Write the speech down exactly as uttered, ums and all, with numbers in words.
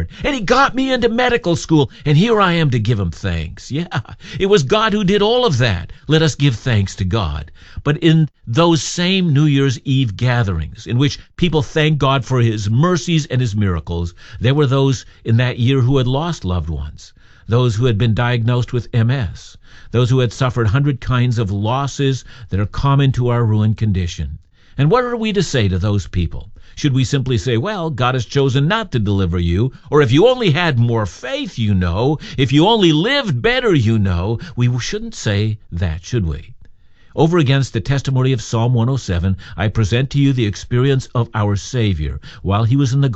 Lord, and he got me into medical school, and here I am to give him thanks. Yeah, it was God who did all of that. Let us give thanks to God. But in those same New Year's Eve gatherings in which people thank God for his mercies and his miracles, there were those in that year who had lost loved ones, those who had been diagnosed with M S, those who had suffered hundred kinds of losses that are common to our ruined condition. And what are we to say to those people? Should we simply say, well, God has chosen not to deliver you, or if you only had more faith, you know, if you only lived better, you know? We shouldn't say that, should we? Over against the testimony of Psalm one oh seven, I present to you the experience of our Savior while he was in the